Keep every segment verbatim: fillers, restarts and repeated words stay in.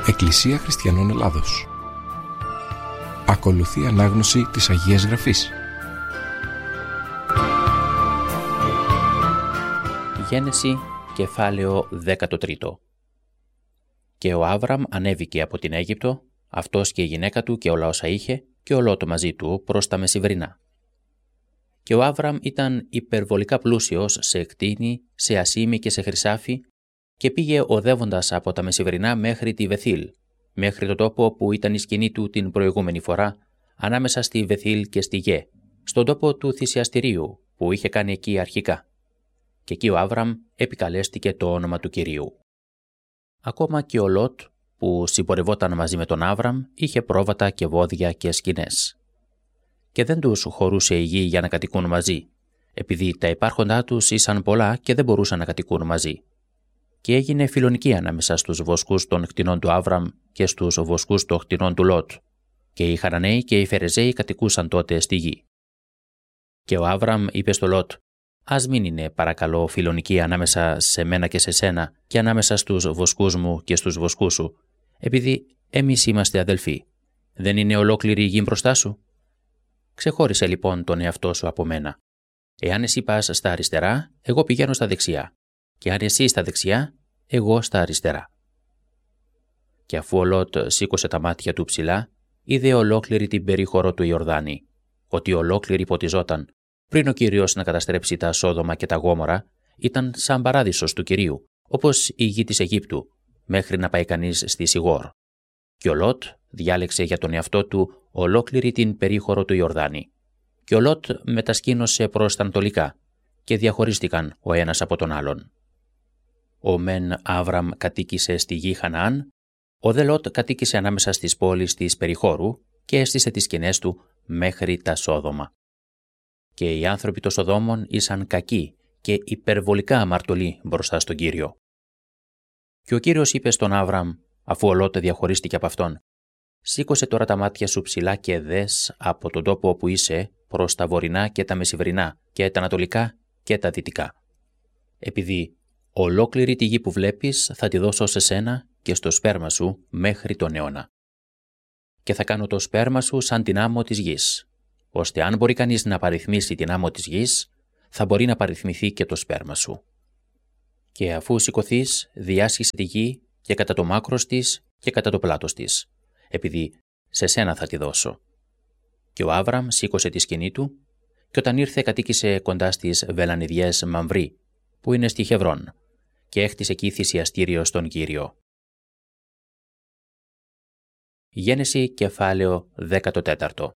Εκκλησία Χριστιανών Ελλάδος. Ακολουθεί ανάγνωση της Αγίας Γραφής. Γένεση, κεφάλαιο δεκατρία. Και ο Άβραμ ανέβηκε από την Αίγυπτο, αυτός και η γυναίκα του και όλα όσα είχε, και ο Λώτ μαζί του προς τα μεσηβρινά. Και ο Άβραμ ήταν υπερβολικά πλούσιος σε κτήνη, σε ασίμι και σε χρυσάφι, και πήγε οδεύοντας από τα μεσηβρινά μέχρι τη Βεθήλ, μέχρι το τόπο που ήταν η σκηνή του την προηγούμενη φορά, ανάμεσα στη Βεθήλ και στη Γε, στον τόπο του θυσιαστηρίου που είχε κάνει εκεί αρχικά. Και εκεί ο Άβραμ επικαλέστηκε το όνομα του Κυρίου. Ακόμα και ο Λώτ, που συμπορευόταν μαζί με τον Άβραμ, είχε πρόβατα και βόδια και σκηνές. Και δεν τους χωρούσε η γη για να κατοικούν μαζί, επειδή τα υπάρχοντά τους ήσαν πολλά και δεν μπορούσαν να κατοικούν μαζί. Και έγινε φιλονική ανάμεσα στους βοσκούς των κτηνών του Άβραμ και στους βοσκούς των κτηνών του Λώτ, και οι Χαραναίοι και οι Φερεζαίοι κατοικούσαν τότε στη γη. Και ο Άβραμ είπε στο Λώτ: «Ας μην είναι, παρακαλώ, φιλονική ανάμεσα σε μένα και σε σένα και ανάμεσα στους βοσκούς μου και στους βοσκούς σου, επειδή εμείς είμαστε αδελφοί. Δεν είναι ολόκληρη η γη μπροστά σου? Ξεχώρισε λοιπόν τον εαυτό σου από μένα. Εάν εσύ πας στα αριστερά, εγώ πηγαίνω στα δεξιά. Και αν εσύ στα δεξιά, εγώ στα αριστερά». Και αφού ο Λώτ σήκωσε τα μάτια του ψηλά, είδε ολόκληρη την περίχωρο του Ιορδάνη, ότι ολόκληρη ποτιζόταν. Πριν ο Κύριος να καταστρέψει τα Σόδομα και τα Γόμορα, ήταν σαν παράδεισος του Κυρίου, όπως η γη της Αιγύπτου, μέχρι να πάει κανείς στη Σιγόρ. Και ο Λώτ διάλεξε για τον εαυτό του ολόκληρη την περίχωρο του Ιορδάνη. Και ο Λώτ μετασκήνωσε προς τα ανατολικά, και διαχωρίστηκαν ο ένας από τον άλλον. Ο μεν Άβραμ κατοίκησε στη γη Χαναάν, ο δε Λώτ κατοίκησε ανάμεσα στις πόλεις της περιχώρου και έστησε τις σκηνές του μέχρι τα Σόδομα. Και οι άνθρωποι των Σοδόμων ήσαν κακοί και υπερβολικά αμαρτωλοί μπροστά στον Κύριο. Και ο Κύριος είπε στον Άβραμ, αφού ο Λώτ διαχωρίστηκε από αυτόν: «Σήκωσε τώρα τα μάτια σου ψηλά και δες από τον τόπο όπου είσαι προς τα βορεινά και τα μεσηβρινά και τα ανατολικά και τα δυτικά. Επειδή ολόκληρη τη γη που βλέπεις θα τη δώσω σε σένα και στο σπέρμα σου μέχρι τον αιώνα. Και θα κάνω το σπέρμα σου σαν την άμμο της γης, ώστε αν μπορεί κανείς να παριθμίσει την άμμο της γης, θα μπορεί να παριθμηθεί και το σπέρμα σου. Και αφού σηκωθείς, διάσχισε τη γη και κατά το μάκρος της και κατά το πλάτος της, επειδή σε σένα θα τη δώσω». Και ο Άβραμ σήκωσε τη σκηνή του, και όταν ήρθε κατοίκησε κοντά στις βελανιδιές Μαμβρή, που είναι στη Χεβρών, και έχτισε εκεί θυσιαστήριο στον Κύριο. Γένεση, κεφάλαιο δεκατέσσερα.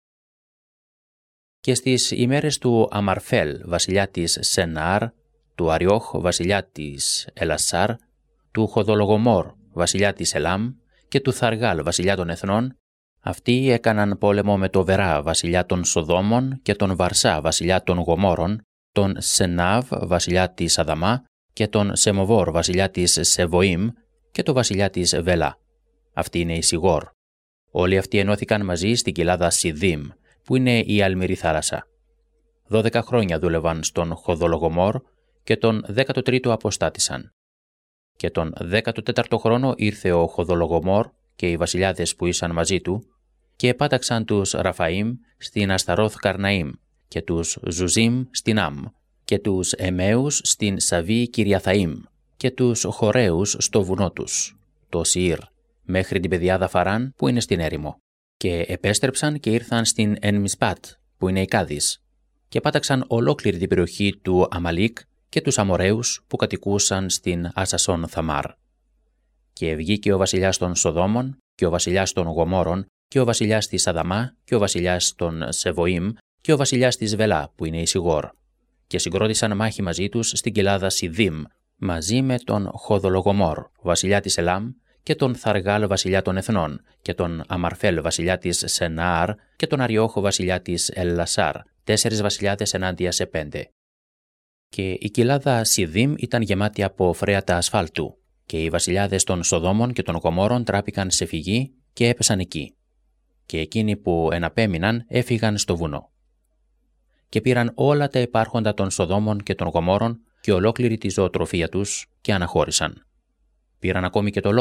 Και στις ημέρες του Αμαρφέλ, βασιλιά της Σενάρ, του Αριόχ, βασιλιά της Ελασάρ, του Χοδολογομόρ, βασιλιά της Ελάμ, και του Θαργάλ, βασιλιά των εθνών, αυτοί έκαναν πόλεμο με το Βερά, βασιλιά των Σοδόμων, και τον Βαρσά, βασιλιά των Γομόρων, τον Σενάβ, βασιλιά της Αδαμά, και τον Σεμοβόρ, βασιλιά της Σεβοήμ, και το βασιλιά της Βελά. Αυτή είναι η Σιγόρ. Όλοι αυτοί ενώθηκαν μαζί στην κοιλάδα Σιδήμ, που είναι η αλμυρή θάλασσα. Δώδεκα χρόνια δούλευαν στον Χοδολογομόρ και τον δέκατο τρίτο αποστάτησαν. Και τον δέκατο τέταρτο χρόνο ήρθε ο Χοδολογομόρ και οι βασιλιάδες που ήσαν μαζί του και επάταξαν τους Ραφαΐμ στην Ασταρόθ Καρναΐμ και τους Ζουζίμ στην Αμ και τους Εμέους στην Σαβή Κυριαθαΐμ και τους Χορέους στο βουνό τους, το Σιήρ, μέχρι την πεδιάδα Φαράν που είναι στην έρημο. Και επέστρεψαν και ήρθαν στην Ενμισπάτ που είναι η Κάδης και πάταξαν ολόκληρη την περιοχή του Αμαλίκ και τους Αμοραίους που κατοικούσαν στην Ασασόν Θαμάρ. Και βγήκε ο βασιλιάς των Σοδόμων και ο βασιλιάς των Γομόρων και ο βασιλιάς της Αδαμά και ο βασιλιάς των Σεβοήμ και ο βασιλιάς της Βελά που είναι η Σιγόρ, και συγκρότησαν μάχη μαζί τους στην κοιλάδα Σιδήμ μαζί με τον Χοδολογομόρ, βασιλιά της Ελάμ, και τον Θαργάλ βασιλιά των εθνών και τον Αμαρφέλ βασιλιά της Σενάρ και τον Αριόχ βασιλιά της Ελασάρ, τέσσερις βασιλιάδες ενάντια σε πέντε. Και η κοιλάδα Σιδήμ ήταν γεμάτη από φρέατα ασφάλτου, και οι βασιλιάδες των Σοδόμων και των Γομόρων τράπηκαν σε φυγή και έπεσαν εκεί. Και εκείνοι που εναπέμειναν έφυγαν στο βουνό. Και πήραν όλα τα υπάρχοντα των Σοδόμων και των Γομόρων και ολόκληρη τη ζωοτροφία τους και αναχώρησαν. Πήραν ακόμη και το Λώτ,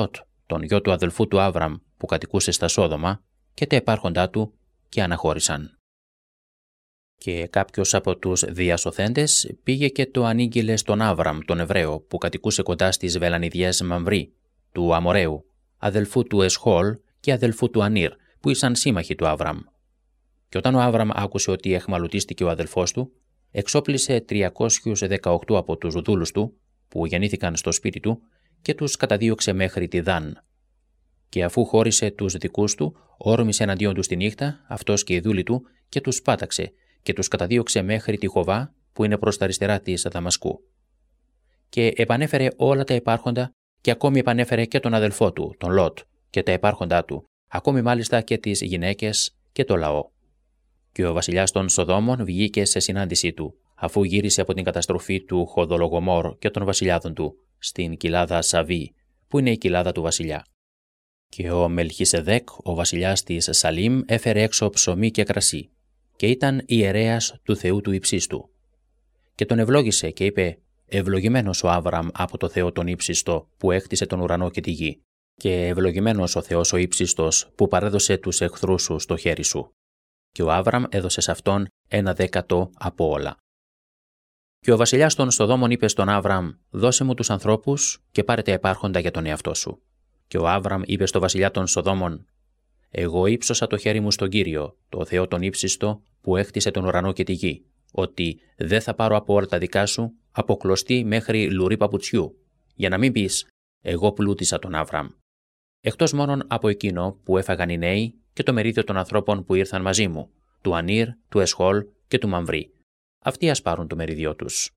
τον γιο του αδελφού του Άβραμ που κατοικούσε στα Σόδομα, και τα υπάρχοντά του, και αναχώρησαν. Και κάποιος από τους διασωθέντες πήγε και το ανήγγειλε στον Άβραμ τον Εβραίο που κατοικούσε κοντά στις βελανιδιές Μαμβρή, του Αμοραίου, αδελφού του Εσχόλ και αδελφού του Ανήρ, που ήσαν σύμμαχοι του Άβραμ. Και όταν ο Άβραμ άκουσε ότι εχμαλωτίστηκε ο αδελφός του, εξόπλισε τριακόσιους δεκαοκτώ από τους δούλους του, που γεννήθηκαν στο σπίτι του, και τους καταδίωξε μέχρι τη Δάν. Και αφού χώρισε τους δικούς του, όρμησε εναντίον τους τη νύχτα, αυτός και οι δούλοι του, και τους πάταξε, και τους καταδίωξε μέχρι τη Χοβά, που είναι προς τα αριστερά της Δαμασκού. Και επανέφερε όλα τα υπάρχοντα, και ακόμη επανέφερε και τον αδελφό του, τον Λότ, και τα υπάρχοντά του, ακόμη μάλιστα και τις γυναίκες και το λαό. Και ο βασιλιάς των Σοδόμων βγήκε σε συνάντησή του, αφού γύρισε από την καταστροφή του Χοδολογομόρ και των βασιλιάδων του, στην κοιλάδα Σαβή, που είναι η κοιλάδα του βασιλιά. Και ο Μελχισεδέκ, ο βασιλιάς της Σαλήμ, έφερε έξω ψωμί και κρασί, και ήταν ιερέας του Θεού του Υψίστου. Και τον ευλόγησε και είπε: «Ευλογημένος ο Άβραμ από το Θεό τον Ύψιστο, που έκτισε τον ουρανό και τη γη, και ευλογημένος ο Θεός ο Ύψιστος, που παρέδωσε τους εχθρούς σου στο χέρι σου». Και ο Άβραμ έδωσε σε αυτόν ένα δέκατο από όλα. Και ο βασιλιάς των Σοδόμων είπε στον Άβραμ: «Δώσε μου τους ανθρώπους και πάρε τα υπάρχοντα για τον εαυτό σου». Και ο Άβραμ είπε στο βασιλιά των Σοδόμων: «Εγώ ύψωσα το χέρι μου στον Κύριο, το Θεό τον Ύψιστο, που έκτισε τον ουρανό και τη γη, ότι δεν θα πάρω από όλα τα δικά σου, από κλωστή μέχρι λουρί παπουτσιού, για να μην πεις: εγώ πλούτησα τον Άβραμ. Εκτός μόνον από εκείνο που έφαγαν οι νέοι και το μερίδιο των ανθρώπων που ήρθαν μαζί μου, του Ανήρ, του Εσχόλ και του Μαμβρή. Αυτοί ας πάρουν το μερίδιό τους».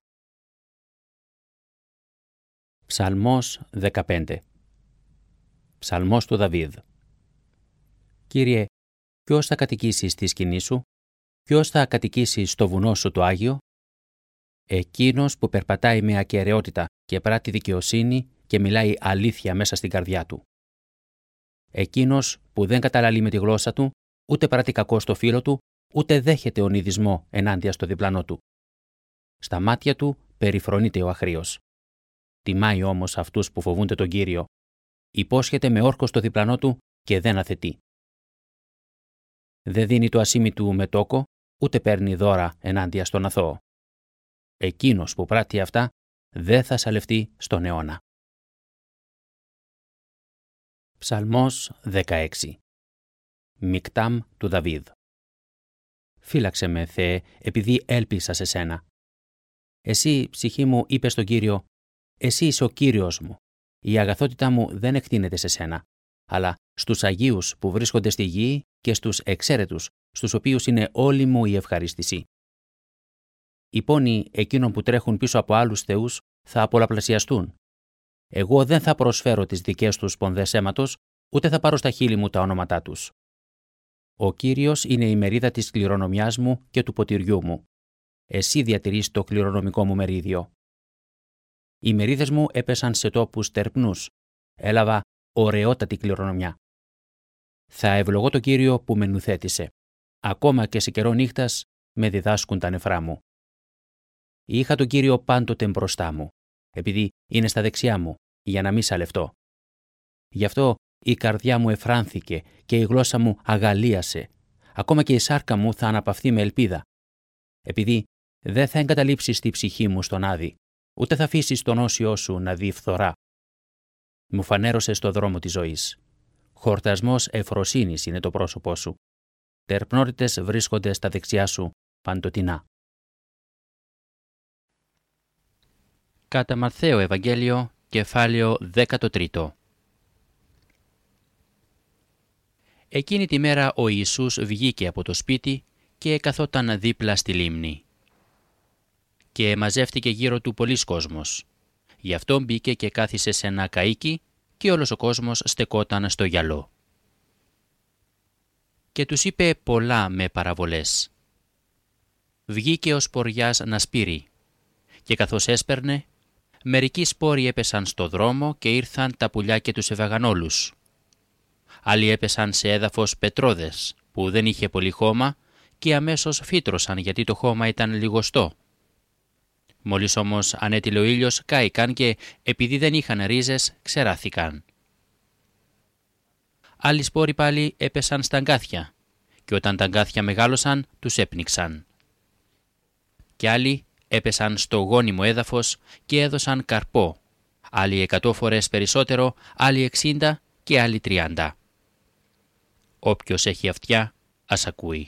Ψαλμός δεκαπέντε. Ψαλμός του Δαβίδ. Κύριε, ποιος θα κατοικήσει στη σκηνή σου, ποιος θα κατοικήσει στο βουνό σου το Άγιο? Εκείνος που περπατάει με ακεραιότητα και πράττει δικαιοσύνη και μιλάει αλήθεια μέσα στην καρδιά του. Εκείνος που δεν καταλαλεί με τη γλώσσα του, ούτε πράττει κακό στο φίλο του, ούτε δέχεται ονειδισμό ενάντια στο διπλανό του. Στα μάτια του περιφρονείται ο αχρίος. Τιμάει όμως αυτούς που φοβούνται τον Κύριο. Υπόσχεται με όρκο στο διπλανό του και δεν αθετεί. Δεν δίνει το ασήμι του με τόκο, ούτε παίρνει δώρα ενάντια στον αθώο. Εκείνος που πράττει αυτά δεν θα σαλευτεί στον αιώνα. Ψαλμός δεκαέξι. Μικτάμ του Δαβίδ. Φύλαξε με, Θεέ, επειδή έλπισα σε σένα. Εσύ, ψυχή μου, είπε στον Κύριο, εσύ είσαι ο Κύριος μου. Η αγαθότητά μου δεν εκτείνεται σε σένα, αλλά στους αγίους που βρίσκονται στη γη και στους εξαίρετους, στους οποίους είναι όλη μου η ευχαρίστηση. Οι πόνοι εκείνων που τρέχουν πίσω από άλλους θεούς θα πολλαπλασιαστούν. Εγώ δεν θα προσφέρω τις δικές τους σπονδές αίματος, ούτε θα πάρω στα χείλη μου τα ονόματά τους. Ο Κύριος είναι η μερίδα της κληρονομιάς μου και του ποτηριού μου. Εσύ διατηρείς το κληρονομικό μου μερίδιο. Οι μερίδες μου έπεσαν σε τόπους τερπνούς. Έλαβα ωραιότατη κληρονομιά. Θα ευλογώ το Κύριο που με νουθέτησε. Ακόμα και σε καιρό νύχτας με διδάσκουν τα νεφρά μου. Είχα τον Κύριο πάντοτε μπροστά μου, επειδή είναι στα δεξιά μου, για να μη σαλευτώ. Γι' αυτό η καρδιά μου εφράνθηκε και η γλώσσα μου αγαλίασε. Ακόμα και η σάρκα μου θα αναπαυθεί με ελπίδα. Επειδή δεν θα εγκαταλείψεις τη ψυχή μου στον άδη, ούτε θα αφήσεις τον όσιό σου να δει φθορά. Μου φανέρωσες στο δρόμο της ζωής. Χορτασμός ευφροσύνης είναι το πρόσωπό σου. Τερπνότητες βρίσκονται στα δεξιά σου παντοτινά. Κατά Ματθαίο Ευαγγέλιο, κεφάλαιο δεκατρία. Εκείνη τη μέρα ο Ιησούς βγήκε από το σπίτι και καθόταν δίπλα στη λίμνη. Και μαζεύτηκε γύρω του πολύς κόσμος. Γι' αυτό μπήκε και κάθισε σε ένα καΐκι και όλος ο κόσμος στεκόταν στο γυαλό. Και τους είπε πολλά με παραβολές. Βγήκε ο σποριάς να σπείρει και καθώς έσπερνε, μερικοί σπόροι έπεσαν στο δρόμο και ήρθαν τα πουλιά και τους έβαγαν όλους. Άλλοι έπεσαν σε έδαφος πετρώδες που δεν είχε πολύ χώμα και αμέσως φύτρωσαν γιατί το χώμα ήταν λιγοστό. Μόλις όμως ανέτειλε ο ήλιος κάηκαν και επειδή δεν είχαν ρίζες ξεράθηκαν. Άλλοι σπόροι πάλι έπεσαν στα αγκάθια και όταν τα αγκάθια μεγάλωσαν τους έπνιξαν. Και άλλοι έπεσαν στο γόνιμο έδαφος και έδωσαν καρπό, άλλοι εκατό φορές περισσότερο, άλλοι εξήντα και άλλοι τριάντα. Όποιος έχει αυτιά, ας ακούει.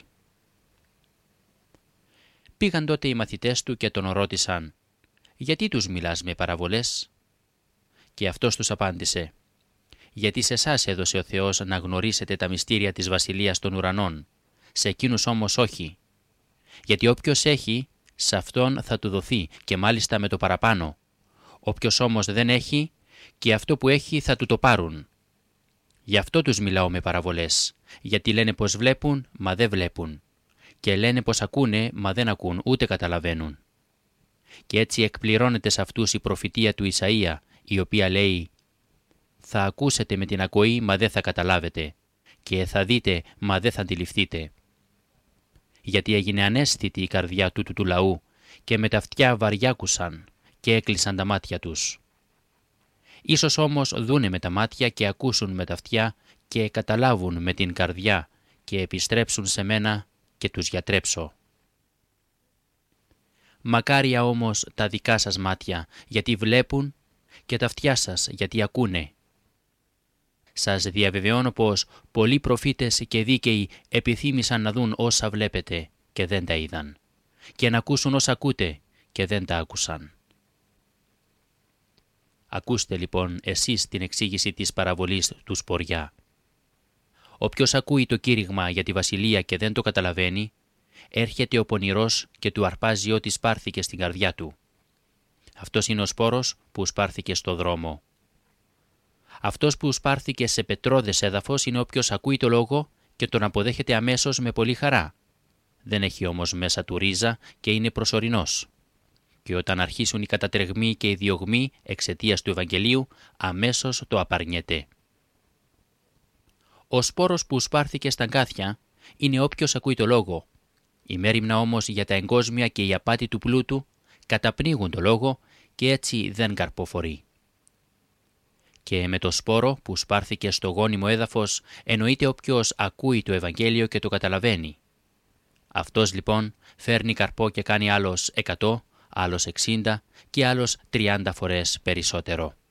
Πήγαν τότε οι μαθητές του και τον ρώτησαν «Γιατί τους μιλάς με παραβολές?» Και αυτός τους απάντησε «Γιατί σε εσάς έδωσε ο Θεός να γνωρίσετε τα μυστήρια της Βασιλείας των Ουρανών, σε εκείνους όμως όχι. Γιατί όποιος έχει, σε αυτόν θα του δοθεί και μάλιστα με το παραπάνω. Όποιος όμως δεν έχει, και αυτό που έχει θα του το πάρουν. Γι' αυτό τους μιλάω με παραβολές, γιατί λένε πως βλέπουν, μα δεν βλέπουν. Και λένε πως ακούνε, μα δεν ακούν, ούτε καταλαβαίνουν. Και έτσι εκπληρώνεται σε αυτούς η προφητεία του Ισαΐα, η οποία λέει «Θα ακούσετε με την ακοή, μα δεν θα καταλάβετε, και θα δείτε, μα δεν θα αντιληφθείτε». Γιατί έγινε αναίσθητη η καρδιά τούτου του λαού και με τα αυτιά βαριάκουσαν και έκλεισαν τα μάτια τους. Ίσως όμως δούνε με τα μάτια και ακούσουν με τα αυτιά και καταλάβουν με την καρδιά και επιστρέψουν σε μένα και τους γιατρέψω. Μακάρια όμως τα δικά σας μάτια, γιατί βλέπουν, και τα αυτιά σας, γιατί ακούνε. Σας διαβεβαιώνω πως πολλοί προφήτες και δίκαιοι επιθύμησαν να δουν όσα βλέπετε και δεν τα είδαν, και να ακούσουν όσα ακούτε και δεν τα άκουσαν. Ακούστε λοιπόν εσείς την εξήγηση της παραβολής του σποριά. Όποιος ακούει το κήρυγμα για τη βασιλεία και δεν το καταλαβαίνει, έρχεται ο πονηρός και του αρπάζει ό,τι σπάρθηκε στην καρδιά του. Αυτός είναι ο σπόρος που σπάρθηκε στο δρόμο. Αυτός που σπάρθηκε σε πετρώδες έδαφος είναι όποιος ακούει το λόγο και τον αποδέχεται αμέσως με πολύ χαρά. Δεν έχει όμως μέσα του ρίζα και είναι προσωρινός. Και όταν αρχίσουν οι κατατρεγμοί και οι διωγμοί εξαιτίας του Ευαγγελίου, αμέσως το απαρνιέται. Ο σπόρος που σπάρθηκε στα αγκάθια είναι όποιος ακούει το λόγο. Η μέριμνα όμως για τα εγκόσμια και η απάτη του πλούτου καταπνίγουν το λόγο και έτσι δεν καρποφορεί. Και με το σπόρο που σπάρθηκε στο γόνιμο έδαφος εννοείται όποιος ακούει το Ευαγγέλιο και το καταλαβαίνει. Αυτός λοιπόν φέρνει καρπό και κάνει άλλος εκατό, άλλος εξήντα και άλλος τριάντα φορές περισσότερο.